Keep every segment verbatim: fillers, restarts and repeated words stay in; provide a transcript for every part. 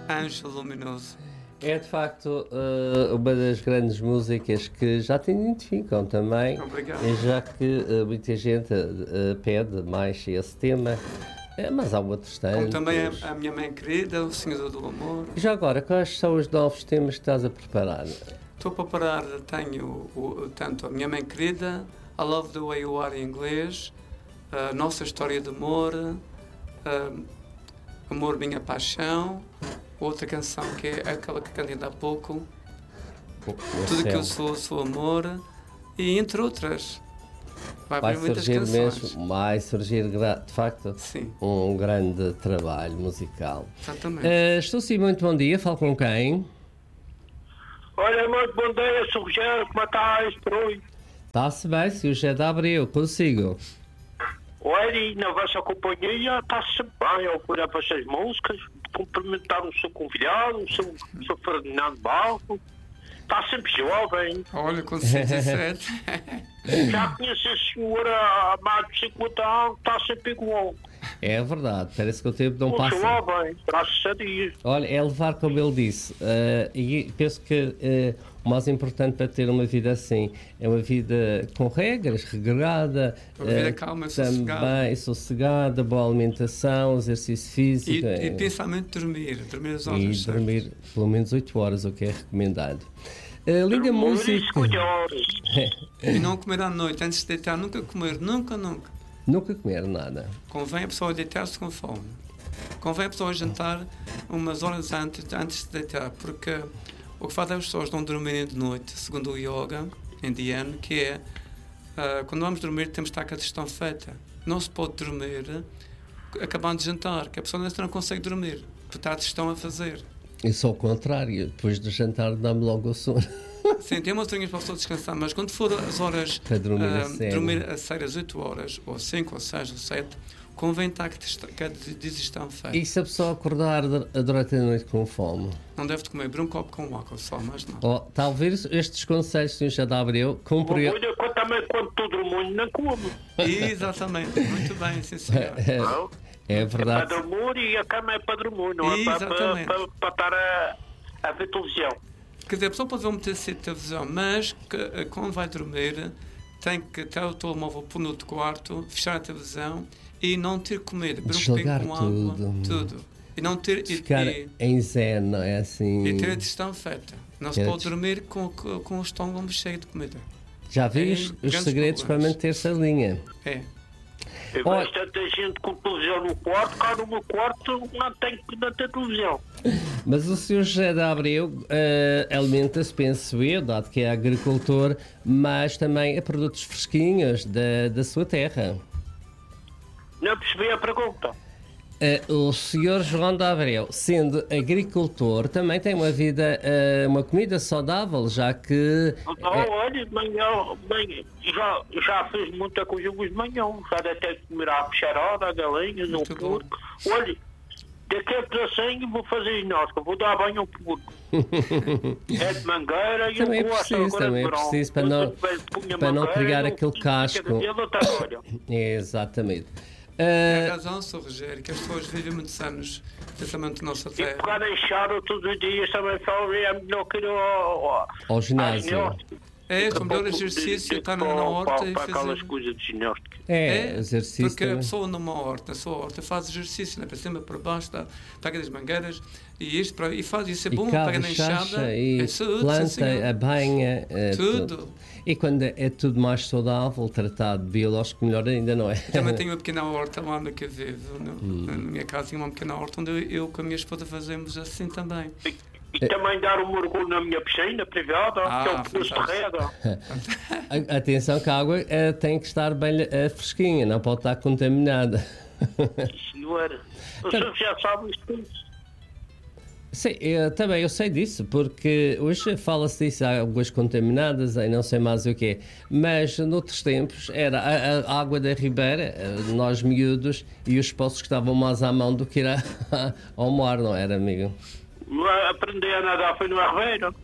Anjo Luminoso. É de facto uh, uma das grandes músicas que já te identificam também. Obrigado. E já que uh, muita gente uh, pede mais esse tema, é, mas há outros tantos. Como também a, a minha mãe querida, o Senhor do Amor. Já agora, quais são os novos temas que estás a preparar? Estou a preparar, tenho o, o, tanto a minha mãe querida, I Love the Way You Are em inglês, a Nossa História de Amor, uh, Amor Minha Paixão, outra canção que é aquela que cantei há pouco, O Tudo que céu. eu sou, sou amor, e entre outras. Vai, Vai haver muitas surgir canções. mesmo, vai surgir gra- de facto Sim, um grande trabalho musical. exatamente. Uh, estou sim, muito bom dia, falo com quem? Olha, muito bom dia, sou o Rogério, como está este hoje? Está-se bem, se o José de Abreu, consigo. Olha, e na vossa companhia está sempre bem a ouvir as vossas músicas, cumprimentar o seu convidado, o seu, o seu Ferdinando Barro. Está sempre jovem. Olha, com sessenta e sete. Já conheço a senhora há mais de cinquenta anos, está sempre igual. É verdade, parece que o tempo não Muito passa. jovem, graças a Deus. Olha, é levar como ele disse, eh, e penso que eh, o mais importante para ter uma vida assim é uma vida com regras, regrada, Uma vida eh, calma, também sossegada. sossegada, boa alimentação, exercício E, físico e eh, principalmente dormir, dormir as e horas certas. dormir pelo menos oito horas, o que é recomendado. Eh, liga Muito música, melhores. E não comer à noite, antes de deitar, nunca comer, nunca, nunca. nunca comer nada. Convém a pessoa deitar-se com fome. Convém a pessoa jantar umas horas antes, antes de deitar, porque o que faz as pessoas não dormirem de noite, segundo o yoga indiano, que é, ah, quando vamos dormir temos de estar com a digestão feita. Não se pode dormir acabando de jantar, que a pessoa não consegue dormir, porque está a digestão a fazer. Eu sou o contrário, depois do jantar dá-me logo o sono. Sim, tem umas horinhas para a pessoa descansar, mas quando for as horas Para dormir a ah, sério. dormir a sério às oito horas, ou cinco, ou seis, ou sete, convém estar com a digestão feita. E se a pessoa acordar dur- durante a noite com fome? Não deve comer, beber um copo com água só, mas não. Oh, talvez estes conselhos que o senhor já Abreu cumpre. Olha, quando também quando todo o mundo não come. Exatamente, muito bem, sim senhor. Não? É É verdade. para dormir e a cama é para dormir, não é para, para, Exatamente. para, para estar a, a ver televisão. Quer dizer, a pessoa pode ver um pedaço de televisão, mas que, eh, quando vai dormir tem que ter o telemóvel pôr no outro quarto, fechar a televisão e não ter comida, beber um Desligar copinho com água, tudo. tudo. E não ter, e, Ficar e, em zen, não é assim? e ter a digestão feita. Não se Ter a pode dig- dormir com, com, com o estômago cheio de comida. Já vi É, os, os grandes segredos para problemas. manter-se a linha. É. Eu Olha- vejo tanta gente com televisão no quarto, cá no meu quarto não tem, não tem televisão. Mas o senhor José de Abreu eh, alimenta-se, penso eu, dado que é agricultor, mas também a produtos fresquinhos da, da sua terra. Não percebi a pergunta. Eh, o senhor João de Abreu, sendo agricultor, também tem uma vida, eh, uma comida saudável, já que Então, eh, olha, de manhã, bem, já, já fiz muita coisa hoje de manhã. Já dei até que comer a peixarada, a galinha, no Muito bom. porco. Olha, daqui a pedacinho vou fazer ginástica, vou dar banho ao porco. É de mangueira e Também é eu gosto preciso, agora também de é verão. preciso para Eu não- sempre punha para não mangueira, criar eu aquele fiz casco. cada dia de outra hora. exatamente. Tem Eh, razão, Sr. Rogério, que as pessoas vivem muitos anos, especialmente na nossa E terra. pegar em charo todos os dias também falo, é melhor que ir ao, ao, ao ginásio. É, o melhor exercício está na, na horta e para aquelas fazer... coisas de ginástica. É, exercício. porque a também. pessoa numa horta, na sua horta, faz exercício, né? Para cima, para baixo, tá? Pega das mangueiras e isto, para, e faz isso, é bom, E pega cava, na enxada, chacha, e é saúde, sim, planta, senhor. a banha, eh, Tudo. E quando é tudo mais saudável, tratado biológico, melhor ainda, não é? Também tenho uma pequena horta lá onde eu vivo, no, Hum. na minha casa tinha uma pequena horta onde eu, eu com a minha esposa fazemos assim também. E, e também dar um mergulho na minha piscina privada, Ah, que é o que nos fantástico. carrega. A- Atenção que a água eh, tem que estar bem eh, fresquinha, não pode estar contaminada. Senhor, o senhor já sabe isto tudo. Sim, eu, também eu sei disso, porque hoje fala-se disso, há águas contaminadas, aí não sei mais o quê, mas noutros tempos era a, a água da ribeira, eh, nós miúdos, e os poços que estavam mais à mão do que ir a- ao mar, não era, amigo? Aprendi a nadar foi no Arbeiro.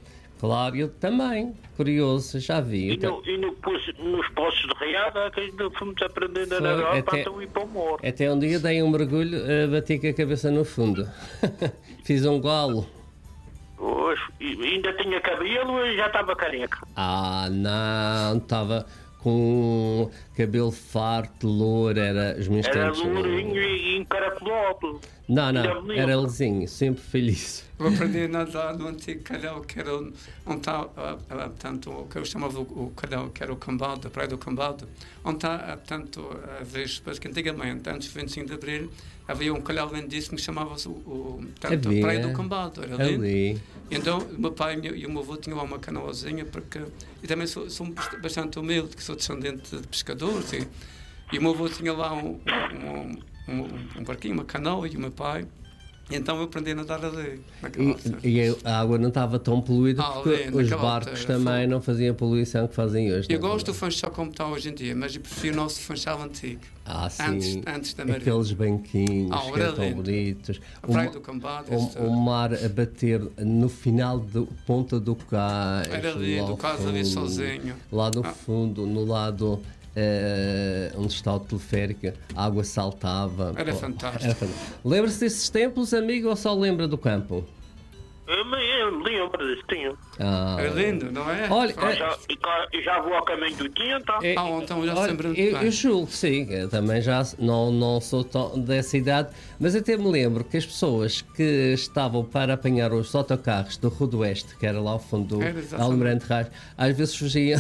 Claro, eu também. Curioso, já vi. E, Então, no, e no, poço- nos poços de riada que ainda fomos aprendendo a Foi, nadar até- para então ir para o mar. até um dia dei um mergulho, uh, bati com a cabeça no fundo. Fiz um golo. Hoje, e ainda tinha cabelo e já estava careca. Ah, não, estava com cabelo farto, louro, era os meus Era tempos. lourinho e encaracolado. Não, Ainda não, me lembro. era lisinho, sempre feliz. Eu aprendi a nadar no antigo calhau, que era onde está, portanto, o que eu chamava o, o calhau, que era o Cambaldo, a praia do Cambaldo, onde está, portanto, a vez, que antigamente, antes do vinte e cinco de Abril, havia um calhau lindíssimo que chamava-se o, o, portanto, a Havia. praia do Cambaldo, era lindo. Ali. Então, o meu pai e o meu avô tinham lá uma canoazinha, porque, e também sou, sou bastante humilde, que sou descendente de pescadores, e, e o meu avô tinha lá um, um, um, um barquinho, uma canoa, e o meu pai. Então eu aprendi a nadar ali, naquela altura. E, e a água não estava tão poluída Ah, porque ali, os naquela barcos altura, também foi. não faziam a poluição que fazem hoje. Eu não é gosto do verdade? Funchal como está hoje em dia, mas eu prefiro o nosso Funchal antigo. Ah, sim. Antes, antes da maré. Aqueles banquinhos Ah, que era eram tão lindo. bonitos. A praia O- do Cambado. O, o mar a bater no final da ponta do cais. Era lá lindo, ao o caso ali fundo, sozinho. Lá no Ah. fundo, no lado eh, onde está o teleférico, a água saltava. Era Oh, fantástico. era fantástico. Lembra-se desses tempos, amigo, ou só lembra do campo? Eu me eu me lembro disso, tinha. Ah, Era lindo, não é? Olha, Ah, é- já, e cá- e já vou ao caminho do oitenta. É, Ah, então já olha, sempre muito eu, bem. eu julgo que sim, eu também já não, não sou tão dessa idade, mas até me lembro que as pessoas que estavam para apanhar os autocarros do Rodoeste, que era lá ao fundo do Era exatamente. Almirante Reis, às vezes fugiam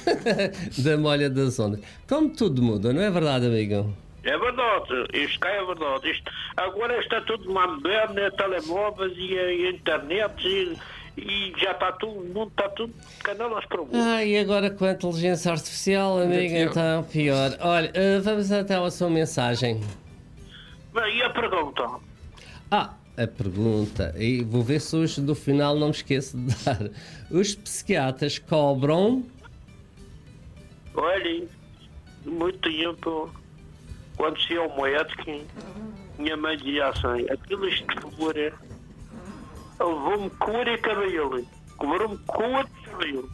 da molha das ondas. Como tudo muda, não é verdade, amigo? É verdade, isto cá é verdade. Isto, agora está tudo mais moderno, né? Telemóveis e a internet e, e já está tudo, o mundo está tudo canelas para o mundo. Ah, e agora com a inteligência artificial, amigo, pior. então pior. Olha, eh, vamos então à sua mensagem. Bem, e a pergunta? Ah, a pergunta, e vou ver se hoje no final não me esqueço de dar. Os psiquiatras cobram. Olha, muito tempo, quando se ia ao médico, minha mãe dizia assim, aquilo isto cura, levou-me cura e cabelo, cobrou-me cura e cabelo.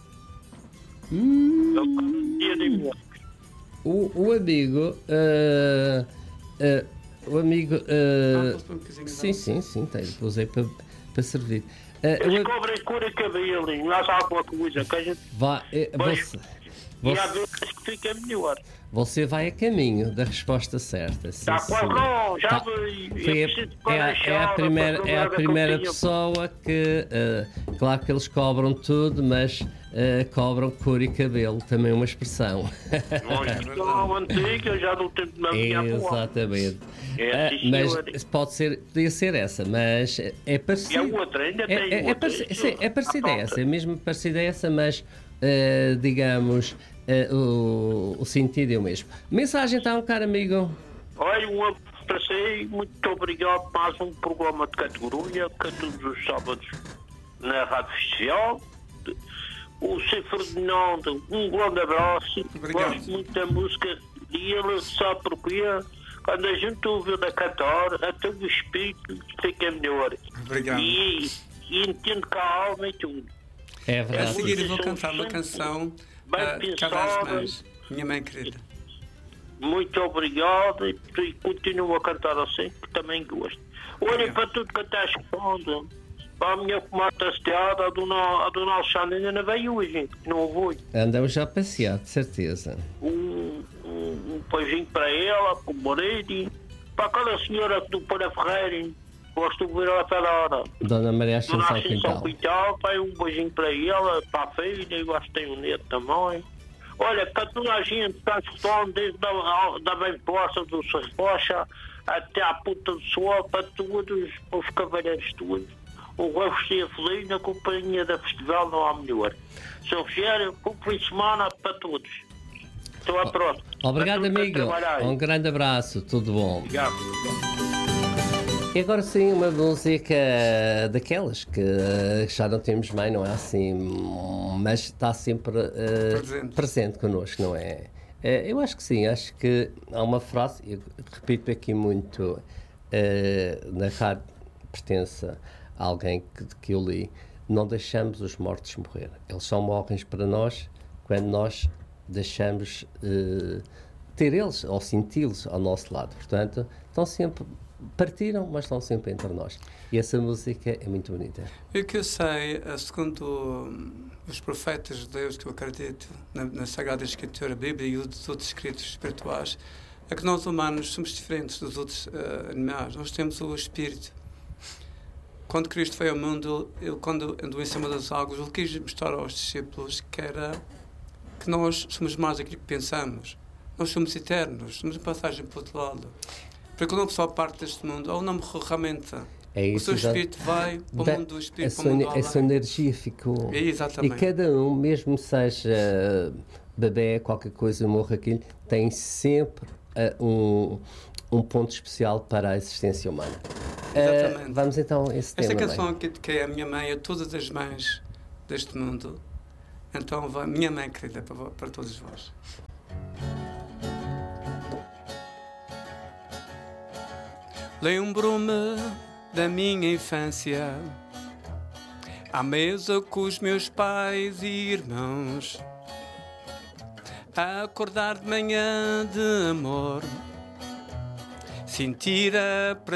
Hum, Eu cada dia de médico. o, o amigo. eh, eh, o amigo. eh, Ah, posso pôr um bocadinho de sim, água? sim, sim, tem, usei para para servir. Eh, o Eles am- cobrem cura e cabelo, não há alguma coisa que a gente... vá, eh, Pois, você, E há você, vezes que fica melhor. você vai a caminho da resposta certa. sim, Está quase senhor. lá, já Tá. vi. Foi a- preciso de é, a, pôr é a chave primeira, para é a cobrar primeira continha. pessoa que, eh, claro que eles cobram tudo, mas eh, cobram cor e cabelo, também é uma expressão. Mas não, antiga, já do tempo da minha avó. Exatamente. É, Ah, sim, mas senhor. pode ser, podia ser essa, mas é E parecido. a outra, ainda É, tem é, é, outra. pareci- sim, é parecida a À essa, volta. é mesmo parecida a essa, mas eh, digamos eh, o, o sentido é o mesmo. Mensagem então, caro amigo. Olha, um abraço para si, muito obrigado por mais um programa de Categorunha, que é todos os sábados na Rádio Oficial. O Sr. Ferdinando, um grande abraço. Obrigado. Gosto muito da música e ele sabe porquê. Quando a gente ouve ele a cantar, até o espírito fica melhor. Obrigado. E, e entende com a alma e tudo. É A verdade. seguir eu vou São cantar uma sempre canção bem ah, de cada às pensadas. mães. Minha mãe querida. Muito obrigado e, e continuo a cantar assim, que também gosto. Olha, para tudo que está escutando, para a minha comadre hasteada, a dona, a dona Alexandra ainda não veio hoje, não vou. Andamos já a passear, de certeza. Um, um, um beijinho para ela, para o marido, para aquela senhora do Para Ferreira, gosto de ver ela toda hora. Dona Maria Dona Ascensão Ascensão Quintal. Quintal, pai, um beijinho para ela, para a filha, eu gosto de ter um neto também. Olha, para toda a gente está escutando, desde da, da bem posta do Sr. Rocha até à Puta do Sol, para todos os cavaleiros todos. O Rui Esteia Feliz na companhia da Festival não há melhor. Sr. Rogério, bom fim de semana para todos. Estou a pronto. Obrigado, Para tudo, para amigo. trabalhar. Um grande abraço, tudo bom. Obrigado. E agora sim, uma música daquelas que eh, já não temos bem, não é assim, mas está sempre eh, Presente. presente connosco, não é? Eh, eu acho que sim, acho que há uma frase, eu repito aqui muito, eh, na rádio pertence a alguém que, que eu li, não deixamos os mortos morrer. Eles só morrem para nós quando nós deixamos uh, ter eles ou senti-los ao nosso lado. Portanto, estão sempre, partiram, mas estão sempre entre nós. E essa música é muito bonita. E o que eu sei, segundo os profetas de Deus, que eu acredito na, na Sagrada Escritura, a Bíblia e os outros escritos espirituais, é que nós humanos somos diferentes dos outros uh, animais. Nós temos o Espírito. Quando Cristo veio ao mundo, ele, quando andou em cima das águas, ele quis mostrar aos discípulos que era que nós somos mais daquilo que pensamos. Nós somos eternos, somos uma passagem para o outro lado. Porque quando uma pessoa parte deste mundo, ela não morreu realmente. É isso, o seu espírito vai para o mundo do espírito, para o mundo além. A sua energia ficou. É, exatamente. E cada um, mesmo seja bebê, qualquer coisa, morra aquilo, tem sempre uh, um, um ponto especial para a existência humana. Exatamente. Uh, vamos então a esse Esta tema. Esta canção que, que é a minha mãe, a todas as mães deste mundo. Então, vai, minha mãe querida, para, para todos vós. Lembro-me da minha infância, à mesa com os meus pais e irmãos, a acordar de manhã de amor, sentir a